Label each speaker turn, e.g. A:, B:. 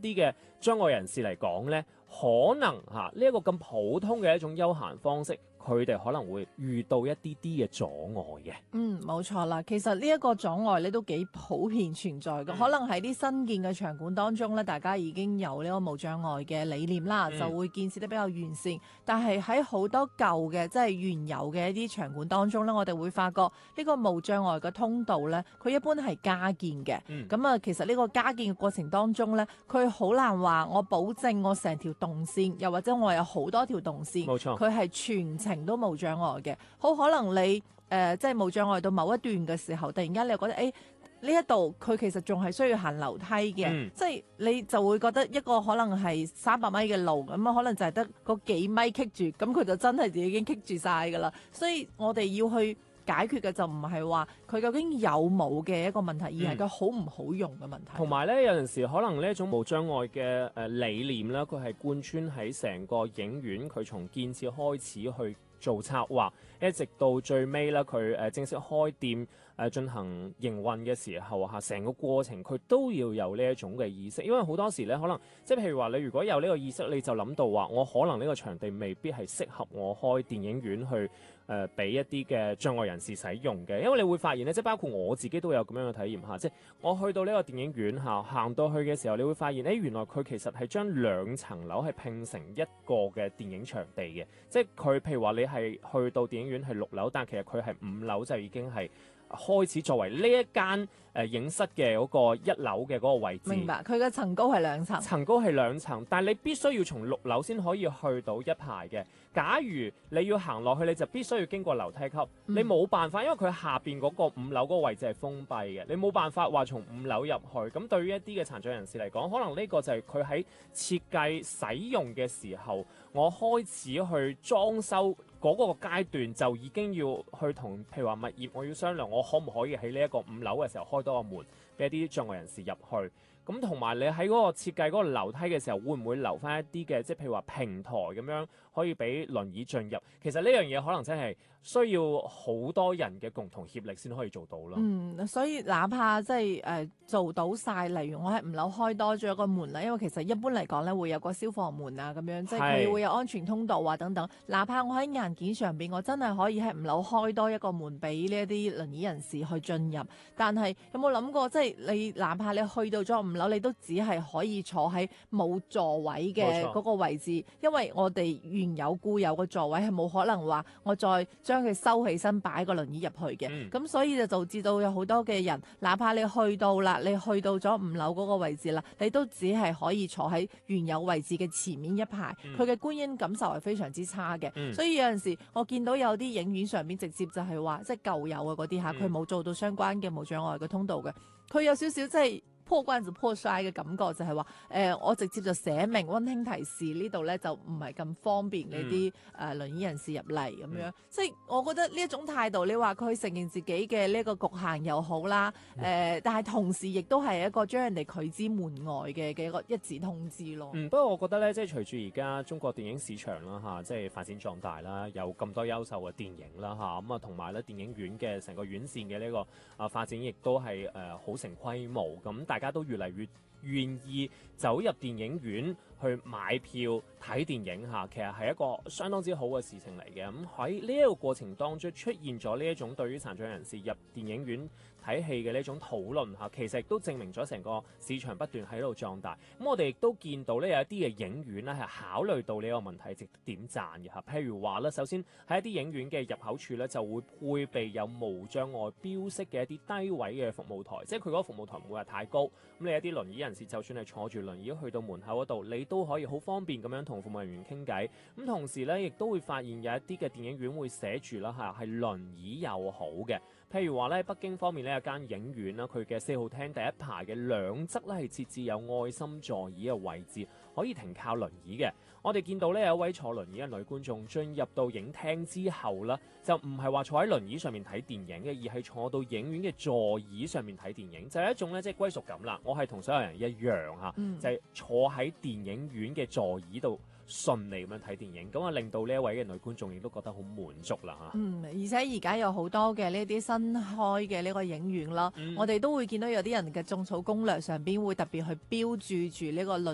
A: 啲嘅障礙人士嚟講咧，可能呢一個咁普通嘅一種休閒方式，佢哋可能會遇到一啲啲嘅阻礙嘅。
B: 冇錯啦。其實呢一個阻礙咧都幾普遍存在嘅，可能喺啲新建嘅場館當中咧，大家已經有呢個無障礙嘅理念啦，就會建設得比較完善。但係喺好多舊嘅即係原有嘅一啲場館當中咧，我哋會發覺呢個無障礙嘅通道咧，佢一般係加建嘅。咁其實呢個加建嘅過程當中咧，佢好難話我保證我成條動線，又或者我有好多條動線，
A: 冇錯，
B: 佢係全程都無障礙嘅。好可能你即係無障礙到某一段嘅時候，突然間你又覺得呢一度佢其實仲係需要行樓梯嘅，即係你就會覺得一個可能係300米嘅路，咁可能就係得嗰幾米棘住，咁佢就真係已經棘住晒㗎啦。所以我哋要去解決嘅就唔係話佢究竟有冇嘅一個問題，而係佢好唔好用嘅問題。
A: 同埋咧，有陣時可能呢一種無障礙嘅理念咧，佢係貫穿喺成個影院，佢從建設開始去做策劃，一直到最尾咧，佢正式開店進行營運嘅時候成個過程佢都要有呢一種嘅意識，因為好多時咧可能即係譬如話你如果有呢個意識，你就諗到話我可能呢個場地未必係適合我開電影院去俾一啲嘅障礙人士使用嘅，因為你會發現咧，即係包括我自己都有咁樣嘅體驗即係我去到呢個電影院行到去嘅時候，你會發現原來佢其實係將2層樓係拼成一個嘅電影場地嘅，即係佢譬如話你係去到電影院係6樓，但其實佢係5樓就已經係開始作為呢一間影室嘅嗰個1樓嘅嗰個位置。
B: 明白，佢嘅層高係2層，
A: 層高係2層，但係你必須要從6樓先可以去到一排嘅。假如你要行落去，你就必須要經過樓梯級，你冇辦法，因為佢下邊嗰個5樓嗰個位置係封閉嘅，你冇辦法話從5樓入去。咁對於一啲嘅殘障人士嚟講，可能呢個就係佢喺設計使用嘅時候，我開始去裝修嗰個階段就已經要去同譬如話物業，我要商量我可唔可以喺呢一個5樓嘅時候開多個門俾一啲障礙人士入去。咁同埋你喺嗰個設計嗰個樓梯嘅時候，會唔會留翻一啲嘅，即係譬如話平台咁樣可以俾輪椅進入？其實呢樣嘢可能真係需要好多人嘅共同協力先可以做到咯。
B: 所以哪怕即係做到晒，例如我喺5樓開多咗一個門啦，因為其實一般嚟講咧會有個消防門啊咁樣，即係佢會有安全通道啊等等。哪怕我喺硬件上邊，我真係可以喺5樓開多一個門俾呢一啲輪椅人士去進入，但係有冇諗過，即係你哪怕你去到咗5樓，你都只係可以坐喺冇座位嘅嗰個位置，因為我哋原有固有嘅座位係冇可能話我再將佢收起身擺個輪椅入去嘅。咁所以就導致到有好多嘅人，哪怕你去到啦，你去到咗5樓嗰個位置啦，你都只係可以坐喺原有位置嘅前面一排，佢嘅觀影感受係非常之差嘅。所以有陣時我見到有啲影院上面直接就係話，即係舊有嘅嗰啲佢冇做到相關嘅無障礙嘅通道嘅，佢有少少即係破關就破晒嘅感覺，就係話我直接就寫明溫馨提示呢度咧就唔係咁方便呢啲輪椅人士入嚟咁樣。即係我覺得呢一種態度，你話佢承認自己嘅呢一個局限又好啦，但係同時亦都係一個將人哋拒之門外嘅一個一紙通知咯。
A: 不過我覺得咧，即係隨住而家中國電影市場啦即係發展壯大啦，有咁多優秀嘅電影啦咁啊，同埋咧電影院嘅成個院線嘅呢個發展亦都係好成規模咁。大家都越嚟越願意走入電影院去買票睇電影其實係一個相當之好嘅事情嚟嘅。咁喺呢一個過程當中出現咗呢一種對於殘障人士入電影院睇戲嘅呢種討論其實亦都證明咗成個市場不斷喺度壯大。咁我哋亦都見到呢有一啲嘅影院咧係考慮到呢個問題，值得點讚嘅譬如話咧，首先喺一啲影院嘅入口處咧就會配備有無障礙標識嘅一啲低位嘅服務台，即係佢嗰個服務台唔會話太高。咁你一啲輪椅人士就算係坐住輪椅去到門口嗰度，你都可以好方便咁樣同服務人員傾偈。咁同時咧，亦都會發現有一啲嘅電影院會寫住啦係輪椅友好嘅。譬如話咧，北京方面呢有間影院啦，佢嘅4號廳第一排嘅兩側咧係設置有愛心座椅嘅位置，可以停靠輪椅嘅。我哋見到呢有一位坐輪椅嘅女觀眾進入到影廳之後呢，就唔係話坐喺輪椅上面睇電影嘅，而係坐到影院嘅座椅上面睇電影，就係一種咧即係歸屬感啦。我係同所有人一樣就係坐喺電影院嘅座椅度順利咁樣睇電影，咁啊令到呢一位嘅女觀眾亦都覺得好滿足啦
B: 而且而家有好多嘅呢啲新開嘅呢個影院啦，我哋都會見到有啲人嘅種草攻略上邊會特別去標注住呢個輪